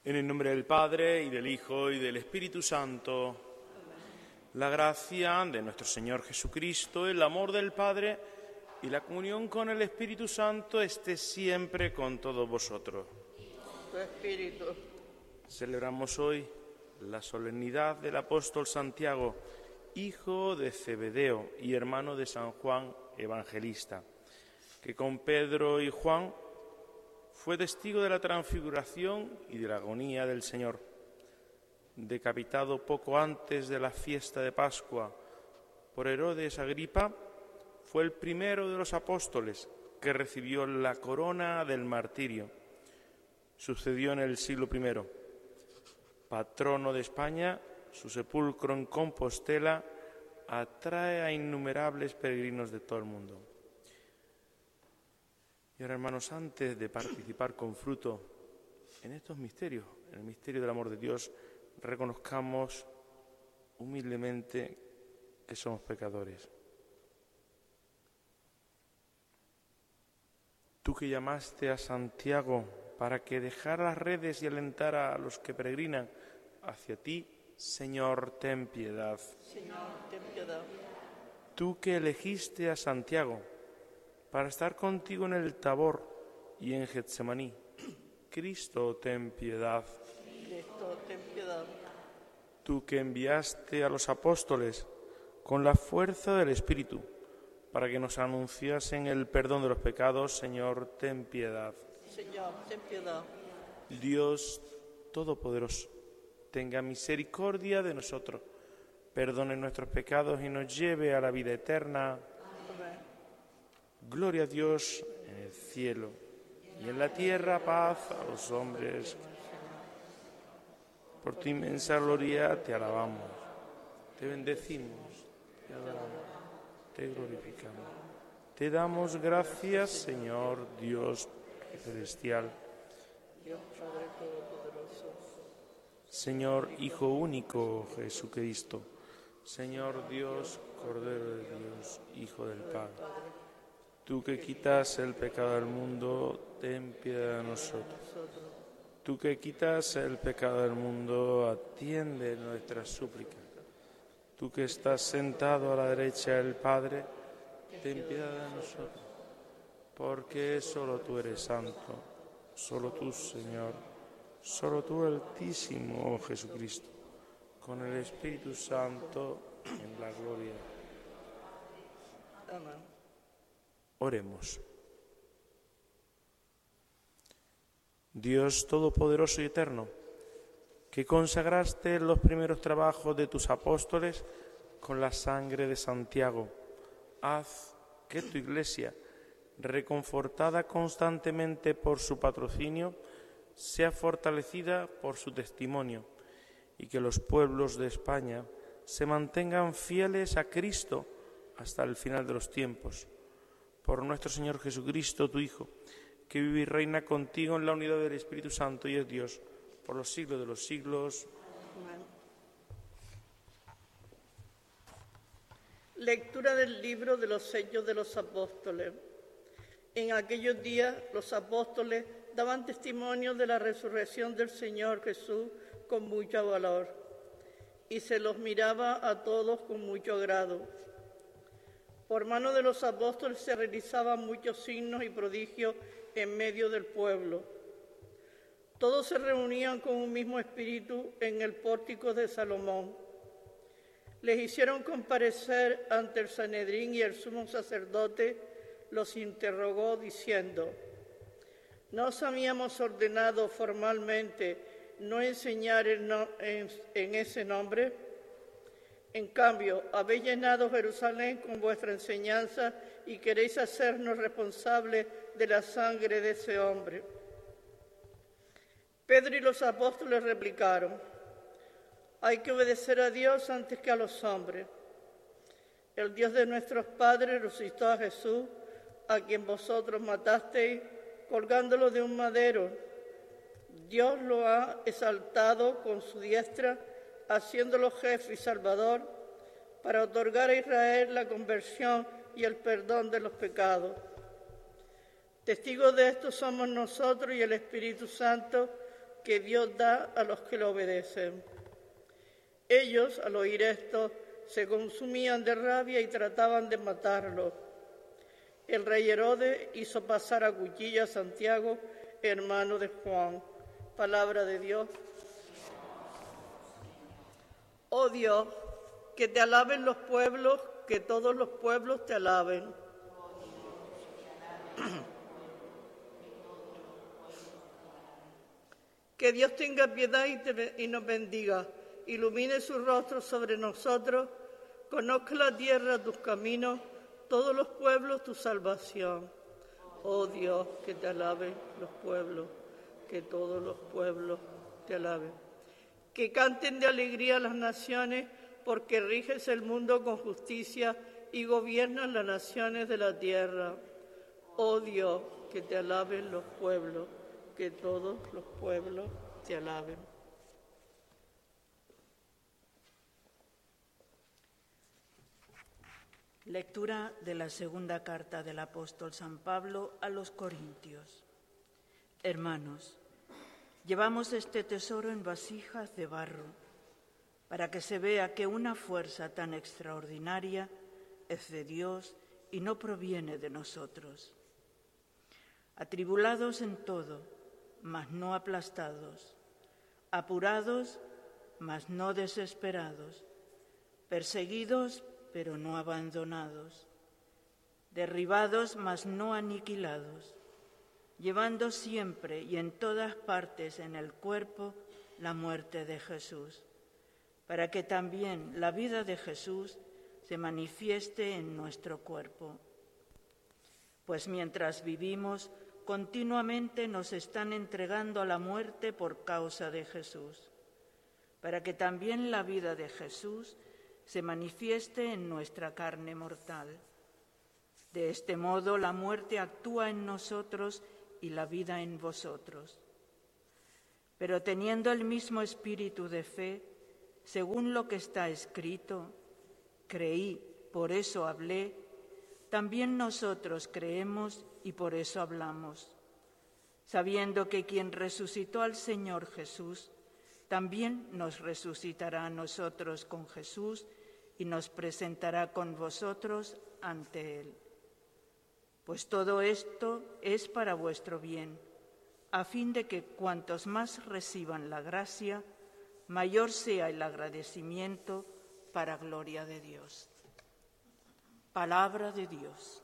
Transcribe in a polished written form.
En el nombre del Padre, y del Hijo, y del Espíritu Santo. La gracia de nuestro Señor Jesucristo, el amor del Padre y la comunión con el Espíritu Santo esté siempre con todos vosotros. Tu espíritu. Celebramos hoy la solemnidad del apóstol Santiago, hijo de Zebedeo y hermano de San Juan Evangelista, que con Pedro y Juan fue testigo de la transfiguración y de la agonía del Señor. Decapitado poco antes de la fiesta de Pascua por Herodes Agripa, fue el primero de los apóstoles que recibió la corona del martirio. Sucedió en el siglo I. Patrono de España, su sepulcro en Compostela atrae a innumerables peregrinos de todo el mundo. Y ahora, hermanos, antes de participar con fruto en estos misterios, en el misterio del amor de Dios, reconozcamos humildemente que somos pecadores. Tú que llamaste a Santiago para que dejara las redes y alentara a los que peregrinan hacia ti, Señor, ten piedad. Señor, ten piedad. Tú que elegiste a Santiago para estar contigo en el Tabor y en Getsemaní, Cristo, ten piedad. Cristo, ten piedad. Tú que enviaste a los apóstoles con la fuerza del Espíritu para que nos anunciasen el perdón de los pecados, Señor, ten piedad. Señor, ten piedad. Dios Todopoderoso, tenga misericordia de nosotros, perdone nuestros pecados y nos lleve a la vida eterna. Amén. Gloria a Dios en el cielo y en la tierra paz a los hombres. Por tu inmensa gloria te alabamos, te bendecimos, te adoramos, te glorificamos. Te damos gracias, Señor Dios celestial. Dios Padre Todopoderoso. Señor Hijo único Jesucristo. Señor Dios, Cordero de Dios, Hijo del Padre. Tú que quitas el pecado del mundo, ten piedad de nosotros. Tú que quitas el pecado del mundo, atiende nuestras súplicas. Tú que estás sentado a la derecha del Padre, ten piedad de nosotros. Porque solo tú eres santo, solo tú, Señor, solo tú, Altísimo Jesucristo, con el Espíritu Santo en la gloria. Amén. Oremos. Dios Todopoderoso y Eterno, que consagraste los primeros trabajos de tus apóstoles con la sangre de Santiago, haz que tu Iglesia, reconfortada constantemente por su patrocinio, sea fortalecida por su testimonio, y que los pueblos de España se mantengan fieles a Cristo hasta el final de los tiempos. Por nuestro Señor Jesucristo, tu Hijo, que vive y reina contigo en la unidad del Espíritu Santo y es Dios, por los siglos de los siglos. Amén. Lectura del libro de los Hechos de los Apóstoles. En aquellos días los apóstoles daban testimonio de la resurrección del Señor Jesús con mucho valor, y se los miraba a todos con mucho agrado. Por mano de los apóstoles se realizaban muchos signos y prodigios en medio del pueblo. Todos se reunían con un mismo espíritu en el pórtico de Salomón. Les hicieron comparecer ante el Sanedrín y el sumo sacerdote los interrogó diciendo: ¿no os habíamos ordenado formalmente no enseñar en ese nombre? En cambio, habéis llenado Jerusalén con vuestra enseñanza y queréis hacernos responsables de la sangre de ese hombre. Pedro y los apóstoles replicaron: hay que obedecer a Dios antes que a los hombres. El Dios de nuestros padres resucitó a Jesús, a quien vosotros matasteis colgándolo de un madero. Dios lo ha exaltado con su diestra, haciéndolo jefe y salvador, para otorgar a Israel la conversión y el perdón de los pecados. Testigos de esto somos nosotros y el Espíritu Santo, que Dios da a los que lo obedecen. Ellos, al oír esto, se consumían de rabia y trataban de matarlo. El rey Herodes hizo pasar a cuchillo a Santiago, hermano de Juan. Palabra de Dios. Oh Dios, que te alaben los pueblos, que todos los pueblos te alaben. Que Dios tenga piedad y nos bendiga, ilumine su rostro sobre nosotros, conozca la tierra tus caminos, todos los pueblos tu salvación. Oh Dios, que te alaben los pueblos, que todos los pueblos te alaben. Que canten de alegría las naciones, porque riges el mundo con justicia y gobiernas las naciones de la tierra. Oh Dios, que te alaben los pueblos, que todos los pueblos te alaben. Lectura de la segunda carta del apóstol San Pablo a los Corintios. Hermanos, llevamos este tesoro en vasijas de barro, para que se vea que una fuerza tan extraordinaria es de Dios y no proviene de nosotros. Atribulados en todo, mas no aplastados, apurados, mas no desesperados, perseguidos, pero no abandonados, derribados, mas no aniquilados, llevando siempre y en todas partes en el cuerpo la muerte de Jesús, para que también la vida de Jesús se manifieste en nuestro cuerpo. Pues mientras vivimos, continuamente nos están entregando a la muerte por causa de Jesús, para que también la vida de Jesús se manifieste en nuestra carne mortal. De este modo la muerte actúa en nosotros y la vida en vosotros. Pero teniendo el mismo espíritu de fe, según lo que está escrito, creí, por eso hablé, también nosotros creemos y por eso hablamos, sabiendo que quien resucitó al Señor Jesús, también nos resucitará a nosotros con Jesús y nos presentará con vosotros ante Él. Pues todo esto es para vuestro bien, a fin de que cuantos más reciban la gracia, mayor sea el agradecimiento para gloria de Dios. Palabra de Dios.